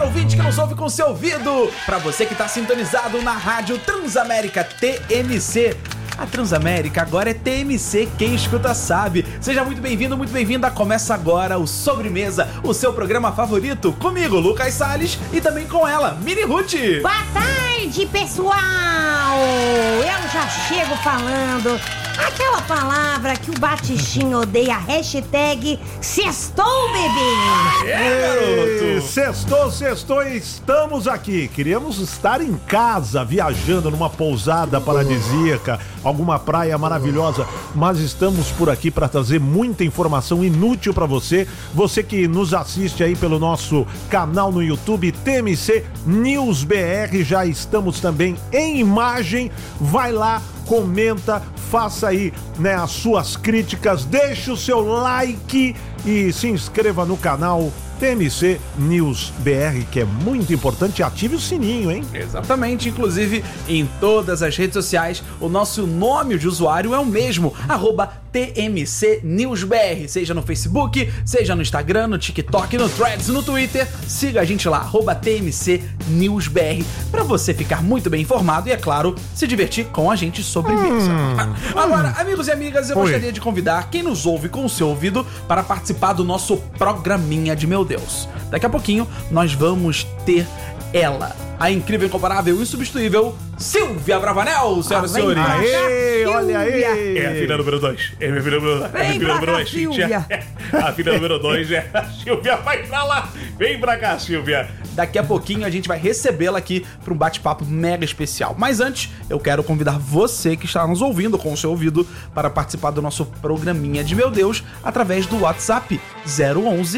caro ouvinte que nos ouve com seu ouvido, para você que está sintonizado na Rádio Transamérica TMC. A Transamérica agora é TMC, quem escuta sabe. Seja muito bem-vindo, muito bem-vinda. Começa agora o Sobremesa, o seu programa favorito, comigo, Lucas Salles, e também com ela, Mini Ruth. Boa tarde, pessoal! Eu já chego falando aquela palavra que o Batistinho odeia, hashtag sextou, bebê! Sextou, estamos aqui. Queríamos estar em casa, viajando numa pousada paradisíaca, alguma praia maravilhosa, mas estamos por aqui para trazer muita informação inútil para você. Você que nos assiste aí pelo nosso canal no YouTube, TMC News BR, já estamos também em imagem. Vai lá, comenta, faça aí, né, as suas críticas, deixe o seu like e se inscreva no canal TMC News BR, que é muito importante. Ative o sininho, hein? Exatamente, inclusive em todas as redes sociais, o nosso nome de usuário é o mesmo, @TMC News BR, seja no Facebook, seja no Instagram, no TikTok, no Threads, no Twitter. Siga a gente lá, @TMC News BR, pra você ficar muito bem informado e, é claro, se divertir com a gente sobremesa. Agora, amigos e amigas, eu gostaria de convidar quem nos ouve com o seu ouvido para participar do nosso programinha de Meu Deus. Daqui a pouquinho nós vamos ter ela, a incrível, incomparável, insubstituível Silvia Bravanel, senhoras e senhores. Aê, olha aí. É a filha número 2. É a minha filha número 2. É a filha número 2, Silvia. A filha número 2 é a Silvia. Vai pra lá. Vem pra cá, Silvia. Daqui a pouquinho a gente vai recebê-la aqui para um bate-papo mega especial. Mas antes, eu quero convidar você que está nos ouvindo com o seu ouvido para participar do nosso programinha de Meu Deus através do WhatsApp 011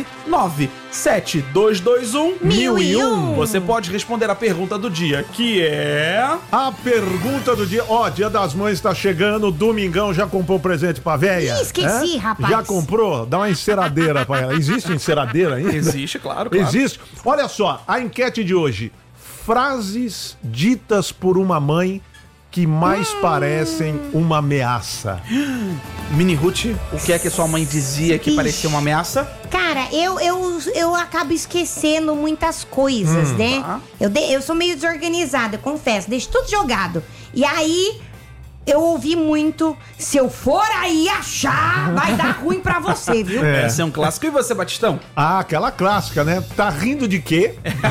97221 1001. Você pode responder a pergunta do dia, que é... A pergunta do dia, Dia das Mães tá chegando, domingão, já comprou presente pra véia? Esqueci, rapaz. Já comprou? Dá uma enceradeira pra ela. Existe enceradeira ainda? Existe, claro. Existe. Olha só, a enquete de hoje. Frases ditas por uma mãe que mais parecem uma ameaça. Mini Ruth, o que é que sua mãe dizia que parecia uma ameaça? Cara, eu acabo esquecendo muitas coisas, né? Tá. Eu sou meio desorganizada, eu confesso, deixo tudo jogado. E aí, eu ouvi muito, se eu for aí achar, vai dar ruim pra você, viu? Esse é um clássico. E você, Batistão? Ah, aquela clássica, né? Tá rindo de quê?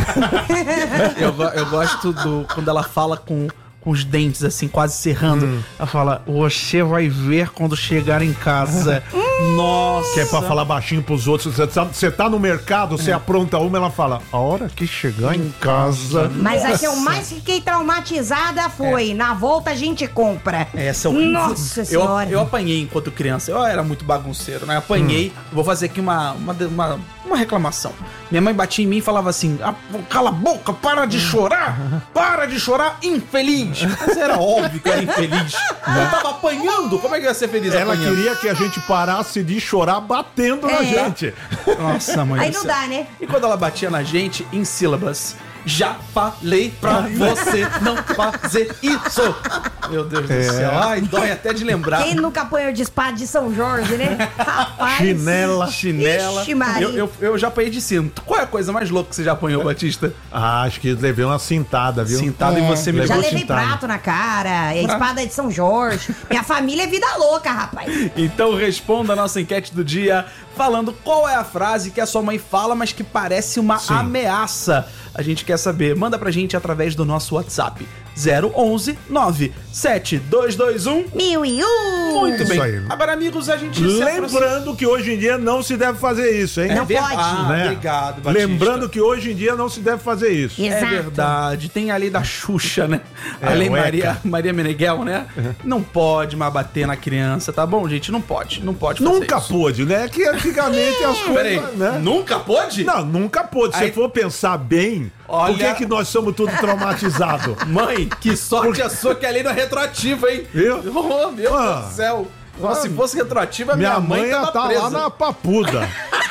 Eu gosto quando ela fala com os dentes assim, quase cerrando. Ela fala, você vai ver quando chegar em casa. Nossa! Que é pra falar baixinho pros outros. Você tá no mercado, você apronta uma, ela fala, a hora que chegar em casa... Mas a que eu mais fiquei traumatizada foi, na volta a gente compra. Essa é horrível. Nossa senhora. Eu apanhei enquanto criança. Eu era muito bagunceiro, né? Apanhei. Vou fazer aqui uma reclamação. Minha mãe batia em mim e falava assim, cala a boca, para de chorar, infeliz. Mas era óbvio que eu era infeliz. Eu tava apanhando, como é que eu ia ser feliz Ela apanhando? queria que a gente parasse de chorar batendo na gente. Nossa, mãe Aí do não céu. dá, né? E quando ela batia na gente, em sílabas, já falei pra você não fazer isso. Meu Deus do céu. Ai, dói até de lembrar. Quem nunca apanhou de espada de São Jorge, né? Rapaz. Chinela. Ixi, Maria. Eu já apanhei de cinto. Qual é a coisa mais louca que você já apanhou, Batista? Ah, acho que levei uma cintada, viu? Cintada e você me Já levou levei cintada. prato na cara, espada de São Jorge. Minha família é vida louca, rapaz. Então responda a nossa enquete do dia falando qual é a frase que a sua mãe fala, mas que parece uma ameaça. A gente quer saber. Manda pra gente através do nosso WhatsApp. 011 97221 1001. Muito bem. Isso aí. Agora, amigos, a gente se aproxima. Lembrando que hoje em dia não se deve fazer isso, hein? Não pode. Né? Obrigado, Batista. Lembrando que hoje em dia não se deve fazer isso. É Exato. verdade, tem a lei da Xuxa, né? A lei o Maria Meneghel, né? Não pode mais bater na criança, tá bom, gente? Não pode fazer Nunca isso. pôde, né? Que antigamente as Peraí, coisas, né? nunca pode? Não, nunca pôde. Se Aí- você for pensar bem, Olha- por que nós somos tudo traumatizados? Mãe, que sorte a sua que a lei não é retroativa, hein? Viu? Oh, meu Deus do céu. Se fosse retroativa, minha mãe ia tava tá presa. lá na papuda.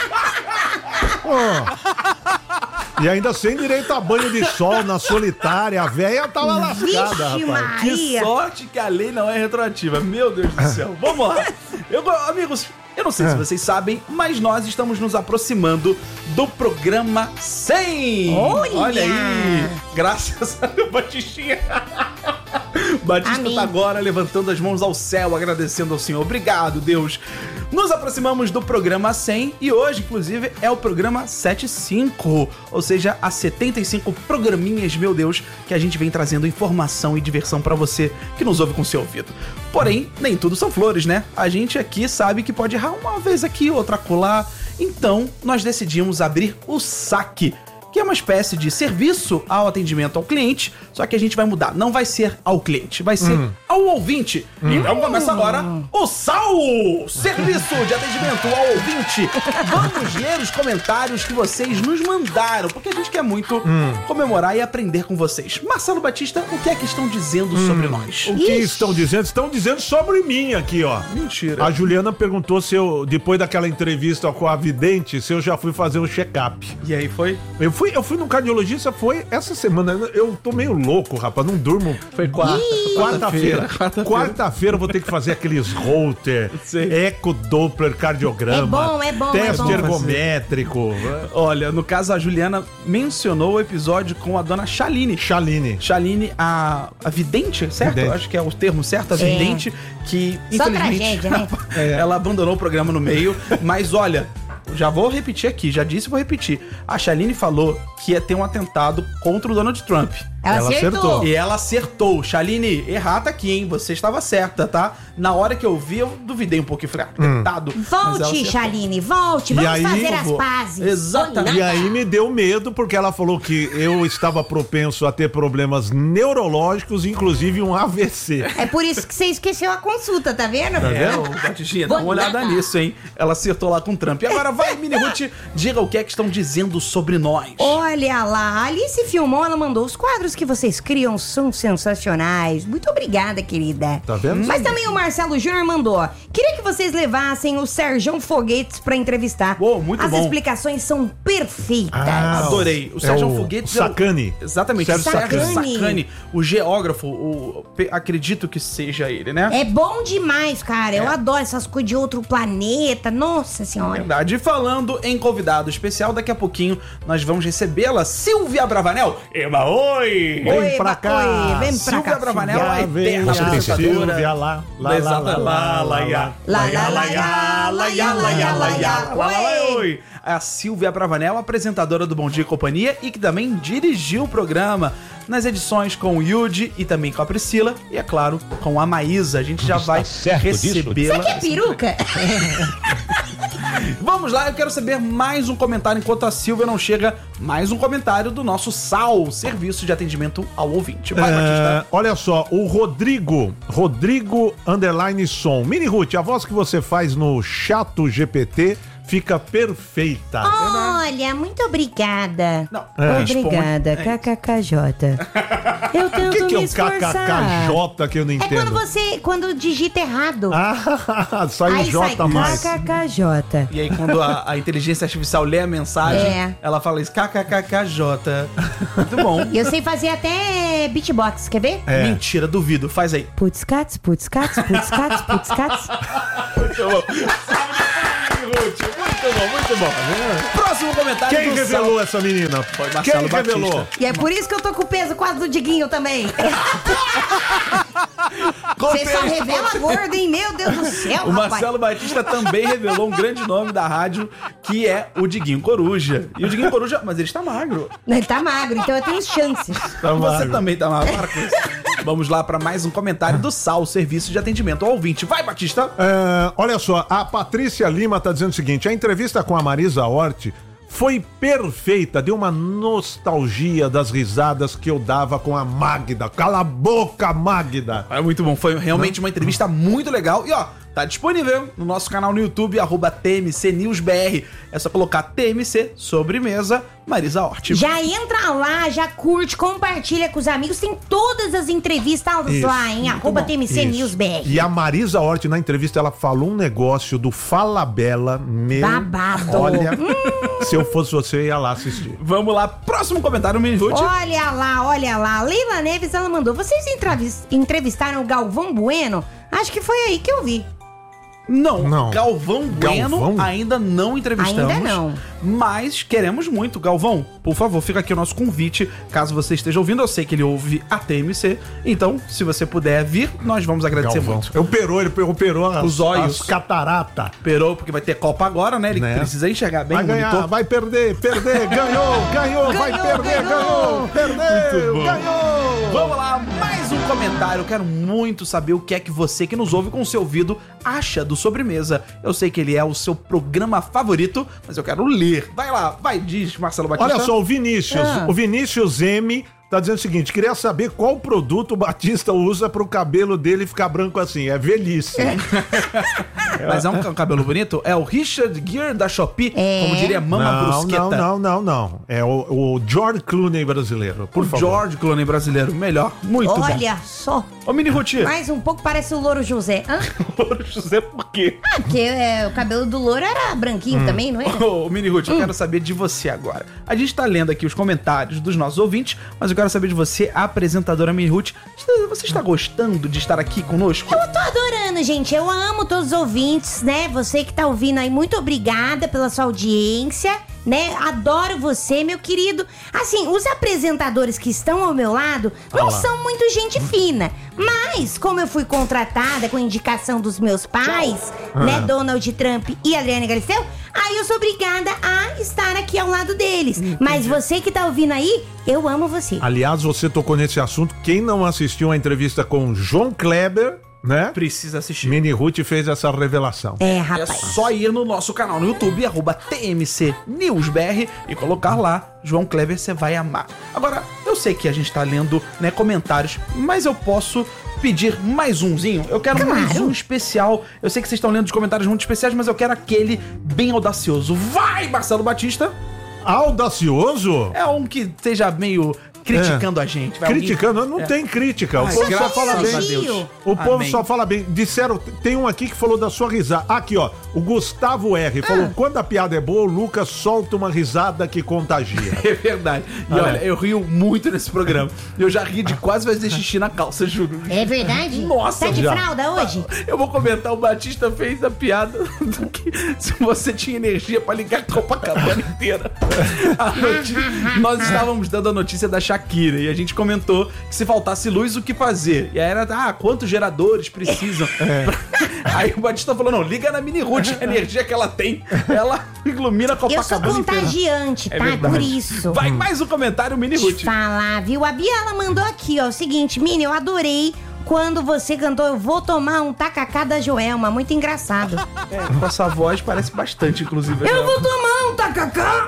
Ó. E ainda sem direito a banho de sol, na solitária. A véia tava lascada, Vixe, rapaz. Que Maria. sorte que a lei não é retroativa. Meu Deus do céu. Vamos lá. Amigos, eu não sei se vocês sabem, mas nós estamos nos aproximando do programa 100. Olha aí. Graças a Deus, Batistinha. Batista Amém. tá agora levantando as mãos ao céu, agradecendo ao Senhor. Obrigado, Deus. Nos aproximamos do programa 100 e hoje, inclusive, é o programa 75, ou seja, há 75 programinhas, meu Deus, que a gente vem trazendo informação e diversão pra você que nos ouve com seu ouvido. Porém, nem tudo são flores, né? A gente aqui sabe que pode errar uma vez aqui, outra acolá. Então, nós decidimos abrir o saque, que é uma espécie de serviço ao atendimento ao cliente, só que a gente vai mudar. Não vai ser ao cliente, vai ser ao ouvinte. Então começa agora o SAL! Serviço de atendimento ao ouvinte. Vamos ler os comentários que vocês nos mandaram, porque a gente quer muito comemorar e aprender com vocês. Marcelo Batista, o que é que estão dizendo sobre nós? O que estão dizendo? Estão dizendo sobre mim aqui, ó. Mentira. A Juliana perguntou se eu, depois daquela entrevista com a vidente, se eu já fui fazer um check-up. E aí, foi? Eu fui no cardiologista, foi essa semana. Eu tô meio louco, rapaz, não durmo. Foi quarta-feira. Quarta-feira eu vou ter que fazer aqueles Holter, Sei. eco Doppler cardiograma. É bom. Teste ergométrico. Olha, no caso, a Juliana mencionou o episódio com a dona Chaline. Chaline, a vidente, certo? Vidente. Acho que é o termo certo, a vidente, que Só infelizmente tragédia, né? ela abandonou o programa no meio. Mas olha, já vou repetir aqui, já disse e vou repetir. A Chaline falou que ia ter um atentado contra o Donald Trump. Ela acertou. E ela acertou. Chaline, errata aqui, hein? Você estava certa, tá? Na hora que eu vi, eu duvidei um pouco e falei, atentado. Mas ela Volte, acertou. Chaline, volte. E Vamos aí, fazer as vou. pazes. Exatamente. E aí me deu medo, porque ela falou que eu estava propenso a ter problemas neurológicos, inclusive um AVC. É por isso que você esqueceu a consulta, tá vendo? É, ô, Batistinha, dá uma olhada nisso, hein? Ela acertou lá com o Trump. E agora vai, Mini Ruth, diga o que é que estão dizendo sobre nós. Olha lá, a Alice filmou, ela mandou os quadros que vocês criam são sensacionais. Muito obrigada, querida. Tá vendo? Mas também o Marcelo Júnior mandou, ó, queria que vocês levassem o Sérgio Foguetes pra entrevistar. Pô, muito As bom. explicações são perfeitas. Adorei. O Sérgio Foguetes. Sacani. Exatamente, Sérgio Sacani. O geógrafo, acredito que seja ele, né? É bom demais, cara. Eu adoro essas coisas de outro planeta. Nossa senhora. Verdade. E falando em convidado especial, daqui a pouquinho nós vamos recebê-la, Silvia Bravanel. Eba, oi! Vem pra cá. Oi, vem pra Silvia cá. Bravanel, a Vem, eterna apresentadora. Silvia, lá, Oi! A Silvia Bravanel, apresentadora do Bom Dia e Companhia e que também dirigiu o programa nas edições com o Yudi e também com a Priscila e, é claro, com a Maísa. A gente já vai recebê-la. Você quer peruca? Vamos lá, eu quero saber mais um comentário enquanto a Silvia não chega. Mais um comentário do nosso SAL, Serviço de Atendimento ao Ouvinte. Vai, Batista. Olha só, o Rodrigo _som. Mini Ruth, a voz que você faz no Chato GPT fica perfeita. Olha, muito obrigada. Não, Obrigada, responde. KKKJ. Eu O tento que é me o esforçar. KKKJ que eu não É entendo? quando digita errado. Sai o Aí J sai mais. KKKJ. E aí, quando a inteligência artificial lê a mensagem, É. ela fala isso, kkkj. Muito bom. Eu sei fazer até beatbox, quer ver? Mentira, duvido. Faz aí. Putzcats, putzcats, putzcats, putzcats. Muito bom. Muito bom. Próximo comentário Quem do revelou Sal. essa menina? Foi Marcelo Quem revelou? Batista. E é por isso que eu tô com o peso quase do Diguinho também. Você só revela gordo, hein? Meu Deus do céu, O rapaz. Marcelo Batista também revelou um grande nome da rádio, que é o Diguinho Coruja. E o Diguinho Coruja, mas ele está magro. Ele tá magro, então eu tenho chances. Você também tá magro. Para com isso. Vamos lá para mais um comentário do SAL, Serviço de Atendimento ao Ouvinte. Vai, Batista! Olha só, a Patrícia Lima tá dizendo o seguinte: a entrevista com a Marisa Hort foi perfeita, deu uma nostalgia das risadas que eu dava com a Magda. Cala a boca, Magda! É muito bom, foi realmente uma entrevista muito legal. E ó, tá disponível no nosso canal no YouTube, @TMCNewsBR. É só colocar TMC Sobremesa Marisa Hort. Já entra lá, já curte, compartilha com os amigos. Tem todas as entrevistas lá, hein? @TMC Isso. News BR. E a Marisa Hort, na entrevista, ela falou um negócio do Falabella, meu... Babado. Olha, se eu fosse você, eu ia lá assistir. Vamos lá, próximo comentário, Mini Ruth. Olha lá. Leila Neves, ela mandou. Vocês entrevistaram o Galvão Bueno? Acho que foi aí que eu vi. Não. Galvão Bueno Galvão? ainda não entrevistamos. Ainda não. Mas queremos muito. Galvão, por favor, fica aqui o nosso convite. Caso você esteja ouvindo, eu sei que ele ouve a TMC. Então, se você puder vir, nós vamos agradecer muito. Ele operou Os olhos. as catarata. Operou, porque vai ter Copa agora, né? Ele precisa enxergar bem Vai o ganhar, monitor. vai perder, ganhou, vai perder, ganhou, perdeu, ganhou. Vamos lá, mais um comentário. Eu quero muito saber o que é que você que nos ouve com o seu ouvido acha do Sobremesa. Eu sei que ele é o seu programa favorito, mas eu quero ler. Vai lá, diz Marcelo Batista. Olha só, o Vinícius M tá dizendo o seguinte, queria saber qual produto o Batista usa pro cabelo dele ficar branco assim, é velhice. Mas é um cabelo bonito? É o Richard Gere da Shopee, como diria Mama Brusqueta. Não. É o George Clooney brasileiro, por favor. George Clooney brasileiro, melhor, muito bom. Olha só. Ô, Mini Ruth. Mais um pouco parece o Louro José. Hã? Louro José, por quê? Porque o cabelo do Louro era branquinho também, não é? Ô, Mini Ruth, eu quero saber de você agora. A gente tá lendo aqui os comentários dos nossos ouvintes, mas eu quero saber de você, a apresentadora Mini Ruth. Você está gostando de estar aqui conosco? Eu tô adorando, gente. Eu amo todos os ouvintes, né? Você que tá ouvindo aí, muito obrigada pela sua audiência, né? Adoro você, meu querido. Assim, os apresentadores que estão ao meu lado não são muito gente fina. Mas, como eu fui contratada com indicação dos meus pais, né? Donald Trump e Adriana Galisteu, aí eu sou obrigada a estar aqui ao lado deles. Mas você que tá ouvindo aí, eu amo você. Aliás, você tocou nesse assunto. Quem não assistiu a entrevista com o João Kleber, né? Precisa assistir. Mini Ruth fez essa revelação. É, É rapaz. só ir no nosso canal no YouTube, @TMCNewsBR, e colocar lá, João Kleber, você vai amar. Agora, eu sei que a gente tá lendo, né, comentários, mas eu posso pedir mais umzinho? Eu quero mais um especial. Eu sei que vocês estão lendo os comentários muito especiais, mas eu quero aquele bem audacioso. Vai, Marcelo Batista! Audacioso? É um que esteja meio criticando a gente. Vai Criticando? alguém- Não tem crítica. O Ai, povo só graças fala a bem. Deus. O povo Amém. só fala bem. Disseram, tem um aqui que falou da sua risada. Aqui, ó. O Gustavo R. falou: quando a piada é boa, o Lucas solta uma risada que contagia. É verdade. E olha, eu rio muito nesse programa. Eu já ri de quase fazer xixi na calça, juro. É verdade? Nossa, Tá de já. fralda hoje? Eu vou comentar, o Batista fez a piada do que se você tinha energia pra ligar a Copacabana inteira. Nós estávamos dando a notícia da Shakira e a gente comentou que se faltasse luz, o que fazer? E aí era, quantos geradores precisam? Aí o Batista falou, não, liga na Mini Ruth, a energia que ela tem, ela ilumina a Eu sou Copacabana inteira. contagiante, tá? verdade. Por isso. Vai mais um comentário, Mini Deixa eu Ruth. falar, viu? A Bia, ela mandou aqui, ó, o seguinte, Mini, eu adorei quando você cantou Eu Vou Tomar um Tacacá da Joelma, muito engraçado. Com essa voz parece bastante, inclusive. Eu vou tomar um tacacá!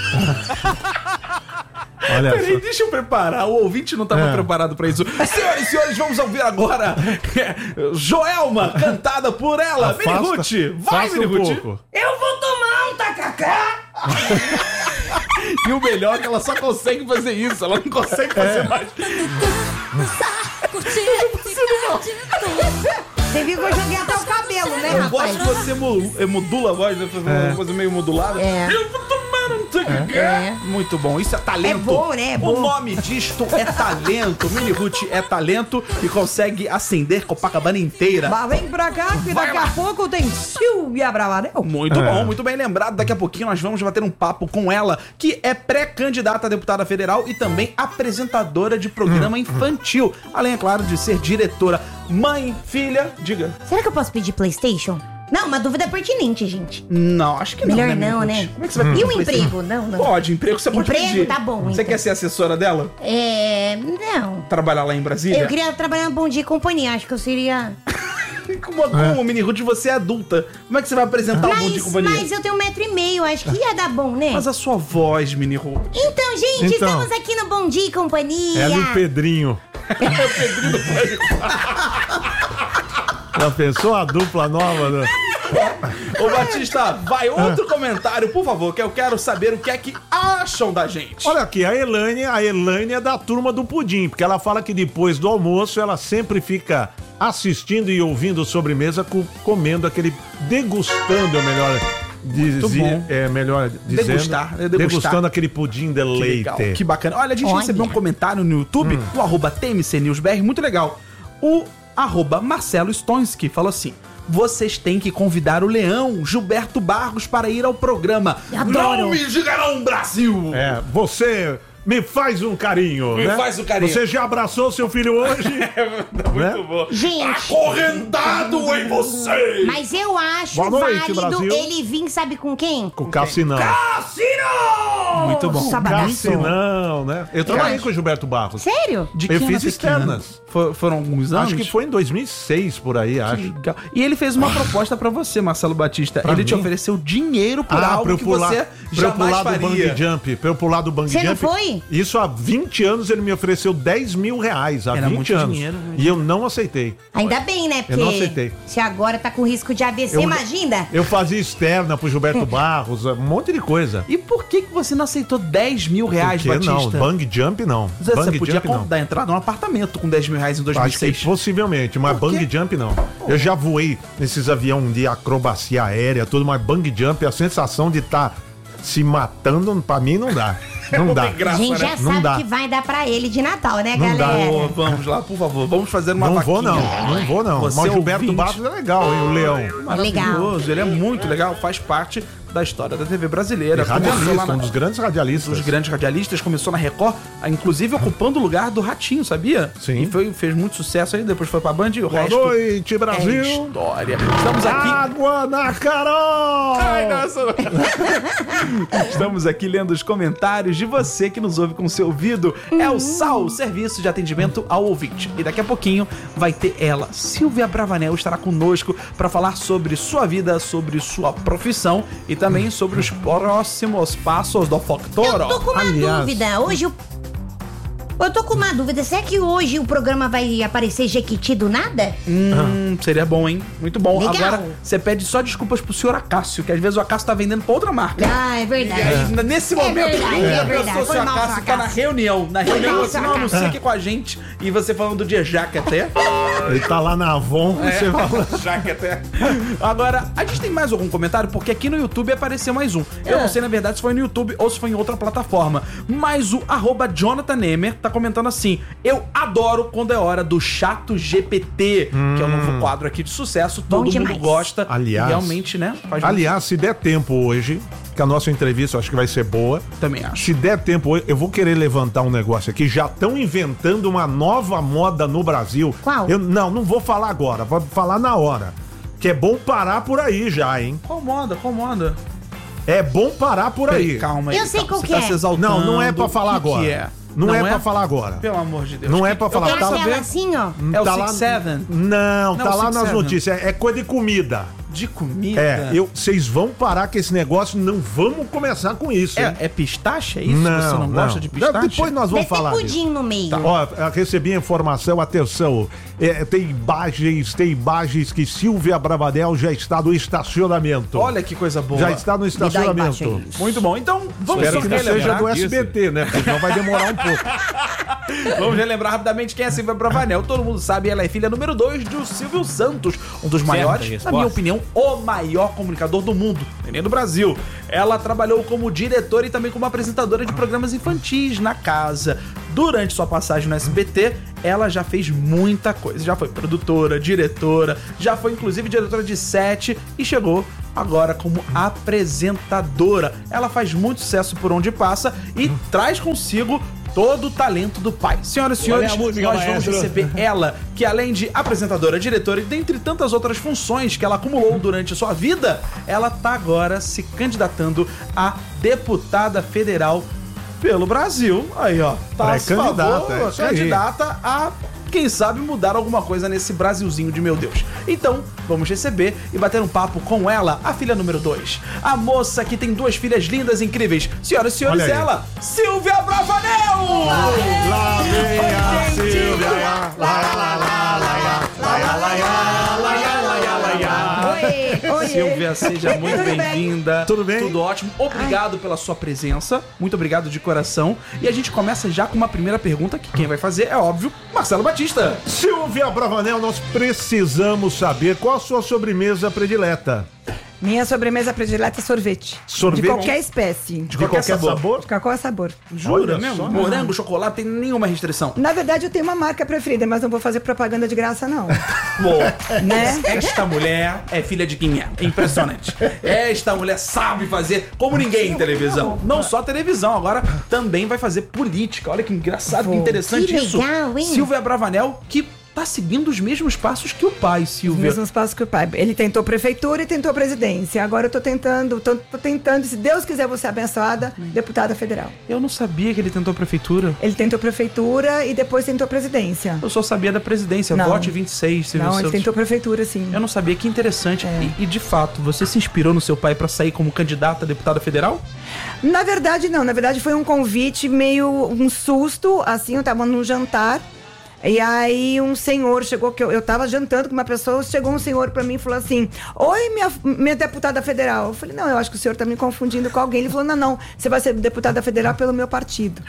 Olha Peraí, só. deixa eu preparar. O ouvinte não estava preparado pra isso. Senhoras e senhores, vamos ouvir agora Joelma, cantada por ela. Mini Ruth. Vai, Faça Mini um Ruth. pouco. Eu vou tomar um tacacá! E o melhor é que ela só consegue fazer isso. Ela não consegue fazer mais. Você viu que eu joguei até o cabelo, né, Eu rapaz? gosto que você modula a voz, né? Faz uma coisa meio modulada. É. Eu vou tomar um tacacá. É. Muito bom. Isso é talento. É bom, né? É O bom. nome disto é talento. Mini Ruth é talento e consegue acender Copacabana inteira. Mas vem pra cá que Vai daqui lá. a pouco tem Silvia Bravanel. Muito bom, muito bem lembrado. Daqui a pouquinho nós vamos bater um papo com ela, que é pré-candidata a deputada federal e também apresentadora de programa infantil. Além, é claro, de ser diretora. Mãe, filha, diga. Será que eu posso pedir PlayStation? Não, uma dúvida pertinente, gente. Não, acho que não. Melhor Mini não, Ruth? né? Como é que você vai pedir E o PlayStation? emprego? Não, não. Pode, emprego você pode Emprego? pedir. Tá bom, Você então. quer ser assessora dela? Não. Trabalhar lá em Brasília? Eu queria trabalhar no Bom Dia e Companhia, acho que eu seria... Como, Mini Ruth, você é adulta. Como é que você vai apresentar o Bom Dia e Companhia? Mas eu tenho 1,5 m, acho que ia dar bom, né? Mas a sua voz, Mini Ruth. Então, gente, Então. estamos aqui no Bom Dia e Companhia. Ela e o Pedrinho. Já pensou a dupla nova? Né? Ô, Batista, vai outro comentário, por favor, que eu quero saber o que é que acham da gente. Olha aqui, a Elaine é da turma do pudim, porque ela fala que depois do almoço ela sempre fica assistindo e ouvindo Sobremesa, comendo aquele, degustando, é melhor dizer, bom. melhor dizendo, Degustar. degustando aquele pudim de Que leite. legal, que bacana. Olha, a gente Olha. recebeu um comentário no YouTube, no @TMCNewsBR, muito legal. O @Marcelo Stonski falou assim: vocês têm que convidar o Leão, Gilberto Barros, para ir ao programa. Adoro. Não me diga não, Brasil! Você me faz um carinho, Me né? faz um carinho. Você já abraçou seu filho hoje? Muito bom. Gente. Acorrentado em você! Mas eu acho Boa noite, válido Brasil. ele vir, sabe com quem? Com o Cassinão. Cassino! Muito bom. Sabadaço. Cassinão, né? Eu trabalhei acho. com o Gilberto Barros. Sério? De Eu que fiz ano externas. Foram alguns anos? Acho que foi em 2006, por aí, acho. Legal. E ele fez uma proposta pra você, Marcelo Batista. Pra ele te mim? ofereceu dinheiro por pra algo eu que pular, você pra eu jamais pular do faria. bungee jump. Pra eu pular do bungee Você não jump. foi? Isso há 20 anos ele me ofereceu 10 mil reais. Há Era 20 muito anos. dinheiro, E eu não aceitei. Ainda bem, né? Porque Eu não aceitei. se agora tá com risco de AVC, imagina. Eu fazia externa pro Gilberto Barros, um monte de coisa. E por que você não aceitou 10 mil reais, Por que não? Batista? Bungee jump não. Você Bungee podia jump não. dar entrada num apartamento com 10 mil reais em Acho que 2006. possivelmente, mas Por quê? bungee jump não. Eu já voei nesses aviões de acrobacia aérea, tudo, mas bungee jump, a sensação de estar se matando, pra mim não dá. Não dá. tem graça, A gente já né? Não sabe dá. que vai dar pra ele de Natal, né, Não dá. galera? Ô, vamos lá, por favor. Vamos fazer uma Não vaquinha. vou não vou não. Você Mas o Gilberto ouvinte. Barros é legal, hein, o Leão. Maravilhoso, ele é muito legal, faz parte da história da TV brasileira. Começou lá Radialista, na- um dos grandes radialistas. dos grandes radialistas, começou na Record, inclusive ocupando o lugar do Ratinho, sabia? Sim. E fez muito sucesso aí, depois foi pra Band e o Boa resto noite, é Brasil. história. Estamos aqui... Água na Carol! Ai, nossa. Estamos aqui lendo os comentários de você que nos ouve com seu ouvido. É o SAL, Serviço de Atendimento ao Ouvinte. E daqui a pouquinho vai ter ela. Silvia Bravanel estará conosco para falar sobre sua vida, sobre sua profissão e também sobre os próximos passos do Factoro. Eu tô com uma Aliás. dúvida. Hoje eu tô com uma dúvida. Será que hoje o programa vai aparecer Jequiti do nada? Seria bom, hein? Muito bom. Legal. Agora, você pede só desculpas pro senhor Acácio, que às vezes o Acácio tá vendendo pra outra marca. Ah, é verdade. E aí, nesse momento, verdade, é a verdade. pessoa, Foi seu mal, Acácio, seu tá na Acácio. reunião. Na reunião, mal, você seu não Acácio. anuncia aqui com a gente. E você falando do dia Jaque até. Ele tá lá na Avon, você fala. Jaque até. Agora, a gente tem mais algum comentário? Porque aqui no YouTube apareceu mais um. Eu não sei, na verdade, se foi no YouTube ou se foi em outra plataforma. Mas o @Jonathan Nemer tá comentando assim: eu adoro quando é hora do Chato GPT, que é o novo quadro aqui de sucesso. Bom Todo mundo demais. gosta. Aliás- E realmente, né? Faz Aliás, se der tempo hoje, que a nossa entrevista eu acho que vai ser boa. muito- também acho. Se der tempo hoje, eu vou querer levantar um negócio aqui. Já estão inventando uma nova moda no Brasil. Qual? Não vou falar agora, vou falar na hora. Que é bom parar por aí já, hein? Qual moda? Qual moda? É bom parar por aí. Calma aí. Eu sei calma. qual Você que tá é. se exaltando. Não é pra O falar que agora. que é? Não é pra falar agora. Pelo amor de Deus. Não é pra falar. Eu É quero Tá- aquela saber. assim, ó. É o Tá Six Seven? Não, Não, tá o lá Six nas Seven. notícias. É coisa de comida. De comida? Vocês vão parar com esse negócio, não vamos começar com isso. hein? É pistache? É isso? Você não gosta de pistache? Depois nós vamos Deve ter falar disso. pudim no meio. Ó, eu recebi a informação, atenção, tem imagens que Silvia Bravanel já está no estacionamento. Olha que coisa boa. Já está no embaixo estacionamento. aí. Muito bom. Então, vamos Espero só que não seja relembrar. do SBT, né? Porque senão vai demorar um pouco. Vamos relembrar rapidamente quem é Silvia Bravanel. Todo mundo sabe, ela é filha número 2 do Silvio Santos, um dos maiores, na minha opinião, o maior comunicador do mundo, nem do Brasil. Ela trabalhou como diretora e também como apresentadora de programas infantis na casa. Durante sua passagem no SBT, ela já fez muita coisa. Já foi produtora, diretora, já foi inclusive diretora de set e chegou agora como apresentadora. Ela faz muito sucesso por onde passa e traz consigo todo o talento do pai. Senhoras e senhores, nós vamos receber ela, que além de apresentadora, diretora e dentre tantas outras funções que ela acumulou durante a sua vida, ela tá agora se candidatando a deputada federal pelo Brasil. Aí, ó. Tá a favor, Pré-candidata, é isso aí. candidata a, quem sabe, mudar alguma coisa nesse Brasilzinho de meu Deus. Então, vamos receber e bater um papo com ela, a filha número 2. A moça que tem 2 filhas lindas e incríveis. Senhoras e senhores, Olha aí. ela, Silvia Bravanel! Lá vem a Silvia, lá, lá, lá, lá, lá, lá, lá, lá, lá. Oi, Silvia, seja muito bem-vinda. Tudo bem? Tudo ótimo. Obrigado pela sua presença. Muito obrigado de coração. E a gente começa já com uma primeira pergunta que quem vai fazer é óbvio, Marcelo Batista. Silvia Bravanel, nós precisamos saber qual a sua sobremesa predileta. Minha sobremesa predileta é sorvete. Sorvete? De qualquer espécie. De qualquer sabor? De qualquer sabor. Jura Olha mesmo? só. Morango, chocolate, tem nenhuma restrição. Na verdade, eu tenho uma marca preferida, mas não vou fazer propaganda de graça, não. Pô, Né? esta mulher é filha de quem é. Impressionante. Esta mulher sabe fazer como ninguém em televisão. Não só televisão, agora também vai fazer política. Olha que engraçado, que interessante Que isso. legal, hein? Silvia Bravanel, que tá seguindo os mesmos passos que o pai, Os Silvia. mesmos passos que o pai. Ele tentou prefeitura e tentou presidência. Agora eu tô tentando, se Deus quiser, vou ser abençoada, deputada federal. Eu não sabia que ele tentou prefeitura. Ele tentou prefeitura e depois tentou presidência. Eu só sabia da presidência. Não. Vote 26, Silvio Não, ele Santos. tentou prefeitura, sim. Eu não sabia, que interessante. E de fato, você se inspirou no seu pai pra sair como candidata a deputada federal? Na verdade, não. Na verdade, foi um convite meio um susto, assim, eu tava num jantar. E aí um senhor chegou, que eu tava jantando com uma pessoa, chegou um senhor pra mim e falou assim: oi, minha deputada federal. Eu falei: não, eu acho que o senhor tá me confundindo com alguém. Ele falou: não, você vai ser deputada federal pelo meu partido.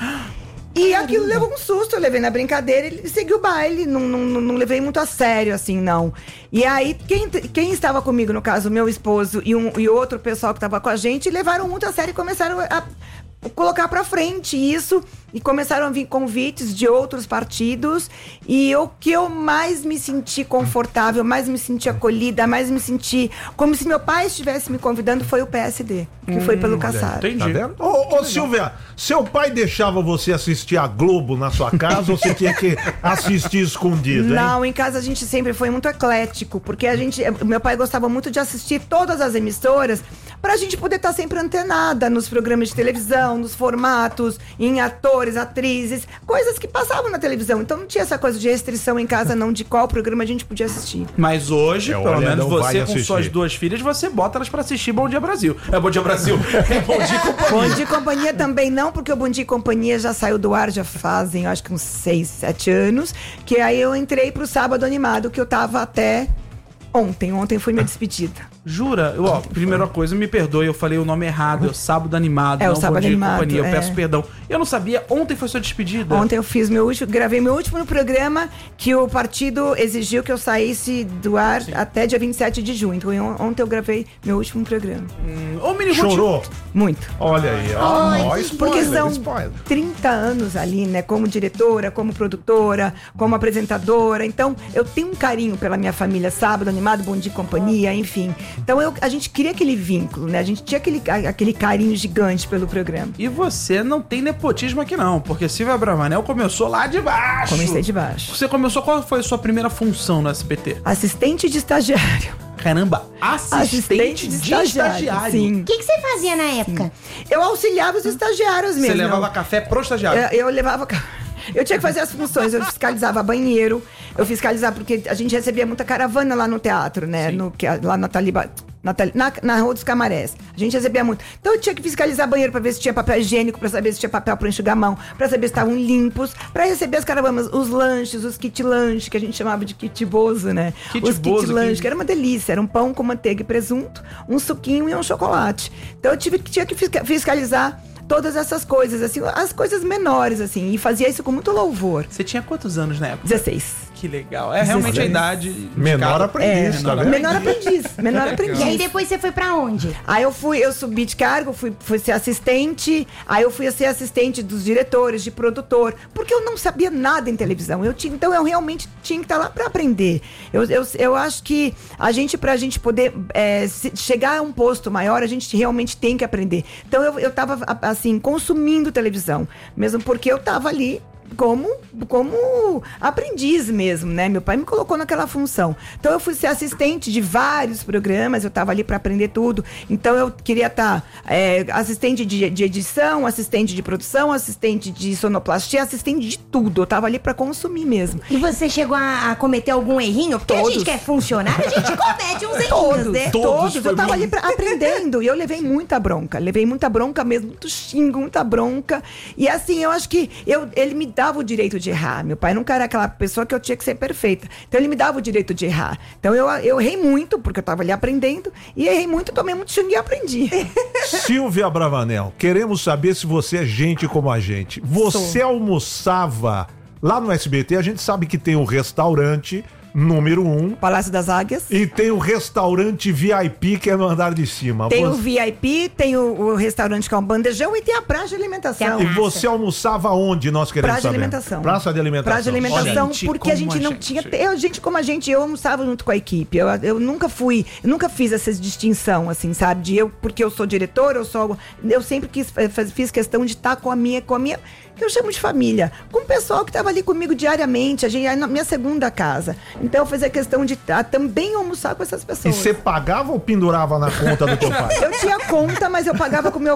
E aquilo levou um susto, eu levei na brincadeira, ele seguiu o baile, não levei muito a sério, assim, não. E aí, quem estava comigo, no caso, meu esposo e outro pessoal que estava com a gente, levaram muito a sério e começaram a colocar pra frente isso, e começaram a vir convites de outros partidos, e o que eu mais me senti confortável, mais me senti acolhida, mais me senti como se meu pai estivesse me convidando, foi o PSD, que foi pelo Kassab. Entendi. Tá vendo? Ô Silvia, seu pai deixava você assistir a Globo na sua casa ou você tinha que assistir escondido, hein? Não, em casa a gente sempre foi muito eclético, porque meu pai gostava muito de assistir todas as emissoras pra gente poder estar sempre antenada nos programas de televisão, nos formatos, em atores, atrizes, coisas que passavam na televisão. Então não tinha essa coisa de restrição em casa, não, de qual programa a gente podia assistir. Mas hoje, pelo olha, menos não vai você com assistir. suas duas filhas, você bota elas pra assistir Bom Dia Brasil. É Bom Dia Brasil. É Bom Dia Companhia. Bom Dia e Companhia também não, porque o Bom Dia e Companhia já saiu do ar, já fazem, eu acho que uns 6, 7 anos, que aí eu entrei pro Sábado Animado, que eu tava até ontem. Ontem foi minha despedida. Jura? Primeira coisa, me perdoe, eu falei o nome errado. É o Sábado Animado, É, o não Sábado Bom Dia e Animado, Companhia. Eu é. peço perdão. Eu não sabia, ontem foi sua despedida. Ontem eu gravei meu último programa, que o partido exigiu que eu saísse do ar até dia 27 de junho. Então ontem eu gravei meu último programa. Ô, menino, Chorou? Muito. Olha aí, ó. Porque Spoiler, são spoiler. 30 anos ali, né? Como diretora, como produtora, como apresentadora. Então, eu tenho um carinho pela minha família. Sábado Animado, Bom Dia e Companhia, enfim. Então, a gente queria aquele vínculo, né? A gente tinha aquele carinho gigante pelo programa. E você não tem nepotismo aqui não, porque Silvia Bravanel começou lá de baixo. Comecei de baixo. Você começou, qual foi a sua primeira função no SBT? Assistente de estagiário. Caramba, assistente de estagiário. Sim. O que você fazia na época? Eu auxiliava os estagiários mesmo. Você levava café pro estagiário? Eu levava. Eu tinha que fazer as funções. Eu fiscalizava banheiro, eu fiscalizava, porque a gente recebia muita caravana lá no teatro, né? Lá na Taliba. Na Rua dos Camarés. A gente recebia muito. Então eu tinha que fiscalizar banheiro pra ver se tinha papel higiênico, pra saber se tinha papel pra enxugar a mão, pra saber se estavam limpos, pra receber as caravanas, os lanches, os kit lanche, que a gente chamava de kit bozo, né? Kit os bozo, kit lanche, que era uma delícia. Era um pão com manteiga e presunto, um suquinho e um chocolate. Então eu tinha que fiscalizar todas essas coisas, assim, as coisas menores, assim, e fazia isso com muito louvor. Você tinha quantos anos na época? 16. Que legal. É realmente a idade... de Menor cada- aprendiz, tá vendo? Menor aprendiz, menor aprendiz. E aí depois você foi pra onde? Aí eu subi de cargo, fui ser assistente, aí eu fui ser assistente dos diretores, de produtor, porque eu não sabia nada em televisão. Então eu realmente tinha que estar lá para aprender. Eu acho que pra gente poder chegar a um posto maior, a gente realmente tem que aprender. Então eu tava, assim, consumindo televisão, mesmo porque eu tava ali como aprendiz mesmo, né? Meu pai me colocou naquela função. Então eu fui ser assistente de vários programas, eu tava ali para aprender tudo. Então eu queria estar assistente de edição, assistente de produção, assistente de sonoplastia, assistente de tudo. Eu tava ali para consumir mesmo. E você chegou a cometer algum errinho? Porque a gente que é funcionário, a gente comete uns errinhos, né? Todos. Eu tava ali aprendendo e eu levei muita bronca mesmo, muito xingo, muita bronca. E assim, eu acho que ele me dava o direito de errar. Meu pai nunca era aquela pessoa que eu tinha que ser perfeita. Então ele me dava o direito de errar. Então eu errei muito, porque eu tava ali aprendendo, e errei muito, tomei muito xingo e aprendi. Silvia Bravanel, queremos saber se você é gente como a gente. Você almoçava lá no SBT, a gente sabe que tem um restaurante número 1. Palácio das Águias. E tem o restaurante VIP, que é no andar de cima. Tem o VIP, tem o restaurante que é um bandejão e tem a praça de alimentação. E você almoçava onde, nós queremos Praça de saber? alimentação. Praça de alimentação. Praça de alimentação, Gente, porque a como gente a não gente- tinha... Gente como a gente, eu almoçava junto com a equipe. Eu nunca fiz essa distinção, assim, sabe? Porque eu sou diretora, eu sempre fiz questão de estar com a minha, que eu chamo de família, com o pessoal que estava ali comigo diariamente, na minha segunda casa. Então eu fazia questão de também almoçar com essas E pessoas. você pagava ou pendurava na conta do teu pai? Eu tinha conta, mas eu pagava com o meu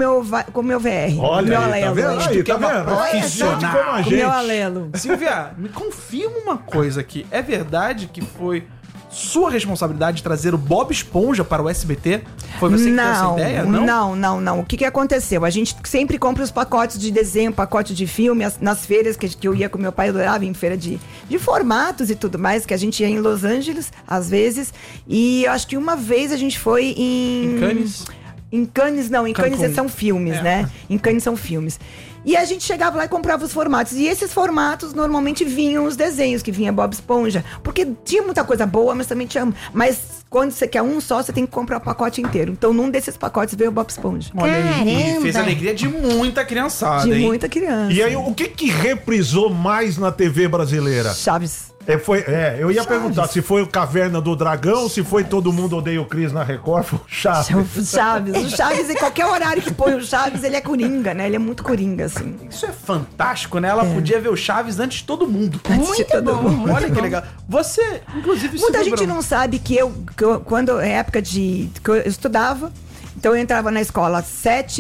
VR. Olha meu aí, tá alelo. vendo? Aí, que é tá uma vendo? profissional. Gente como a Com o meu gente. alelo. Silvia, me confirma uma coisa aqui. É verdade que foi sua responsabilidade trazer o Bob Esponja para o SBT? Foi você que teve essa ideia? Não. O que aconteceu? A gente sempre compra os pacotes de desenho, pacote de filme, nas feiras que eu ia com meu pai, eu adorava em feira de formatos e tudo mais, que a gente ia em Los Angeles, às vezes. E eu acho que uma vez a gente foi Em Cannes? Em Cannes, não. Em Cannes Cancún. são filmes, né? Em Cannes são filmes. E a gente chegava lá e comprava os formatos. E esses formatos normalmente vinham os desenhos, que vinha Bob Esponja. Porque tinha muita coisa boa, mas também tinha... Mas quando você quer um só, você tem que comprar o pacote inteiro. Então, num desses pacotes veio o Bob Esponja. Olha aí, Caramba. fez a alegria de muita criançada, De hein? muita criança. E aí, o que reprisou mais na TV brasileira? Chaves. Eu ia perguntar se foi o Caverna do Dragão, se foi Todo Mundo Odeia o Cris na Record, foi o Chaves. O Chaves, em qualquer horário que põe o Chaves, ele é coringa, né? Ele é muito coringa, assim. Isso é fantástico, né? Ela podia ver o Chaves antes de todo mundo. Muito bom. Olha que legal. Você, inclusive... Muita Silvia gente Brão, não sabe que quando é época que eu estudava, então eu entrava na escola às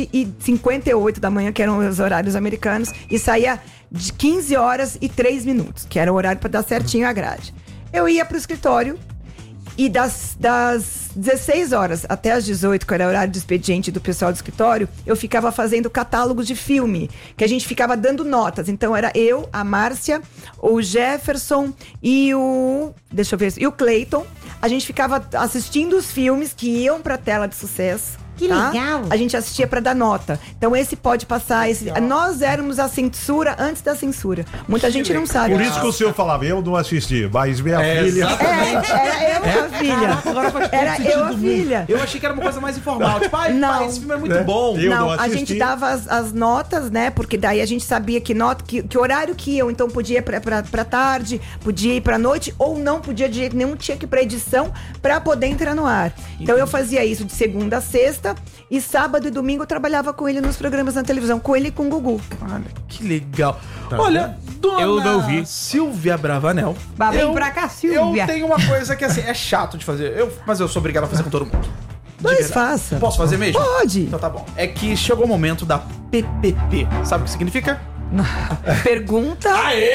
7h58 da manhã, que eram os horários americanos, e saía de 15 horas e 3 minutos, que era o horário para dar certinho a grade. Eu ia pro escritório e das 16 horas até as 18, que era o horário de expediente do pessoal do escritório, eu ficava fazendo catálogos de filme, que a gente ficava dando notas. Então era eu, a Márcia, o Jefferson e o Cleiton. A gente ficava assistindo os filmes que iam pra tela de sucesso. Que legal. A gente assistia pra dar nota. Então esse pode passar, nós éramos a censura antes da censura. Muita gente não sabe. Por isso que o senhor falava, eu não assisti, mas minha filha... Era eu a filha. Agora faz todo Era sentido eu a do mundo. filha. Eu achei que era uma coisa mais informal. Tipo, pai, esse filme é muito bom. Eu Não, não a assisti. gente dava as notas, né? Porque daí a gente sabia que horário que eu, então podia ir pra tarde, podia ir pra noite, ou não podia de jeito nenhum, tinha que ir pra edição pra poder entrar no ar. Então eu fazia isso de segunda a sexta, e sábado e domingo eu trabalhava com ele nos programas na televisão, com ele e com o Gugu. Olha, que legal. Olha, dona Eu não vi. Silvia Bravanel. Vem pra cá, Silvia. Eu tenho uma coisa que, assim, é chato de fazer. Mas eu sou obrigado a fazer com todo mundo. De Mas verdade. faça. Posso fazer mesmo? Pode. Então tá bom. É que chegou o momento da PPP. Sabe o que significa? Pergunta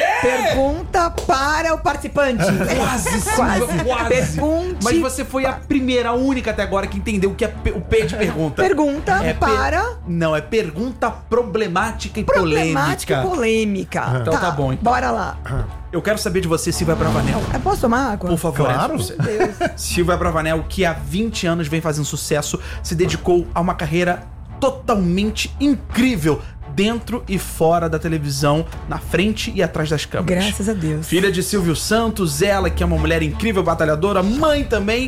para o participante. Quase, Silvia, quase. Pergunte. Mas você foi a primeira, a única até agora que entendeu o que é o P de pergunta. Pergunta É Não, é pergunta problemática e problemática e polêmica. polêmica. Então tá bom, então. Bora lá. Eu quero saber de você, Silvia Bravanel. Eu posso tomar água? Por favor, Claro. essa pra você. Silvia Bravanel, que há 20 anos vem fazendo sucesso, se dedicou a uma carreira totalmente incrível dentro e fora da televisão, na frente e atrás das câmeras. Graças a Deus. Filha de Silvio Santos, ela que é uma mulher incrível, batalhadora, mãe também,